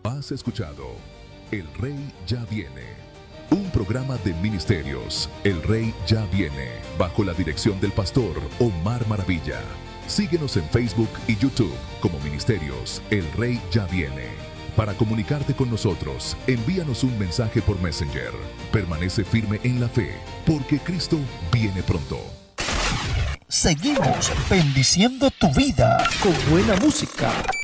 Has escuchado El Rey Ya Viene, un programa de ministerios. El Rey Ya Viene, bajo la dirección del pastor Omar Maravilla. Síguenos en Facebook y YouTube como Ministerios El Rey Ya Viene. Para comunicarte con nosotros, envíanos un mensaje por Messenger. Permanece firme en la fe, porque Cristo viene pronto. Seguimos bendiciendo tu vida con buena música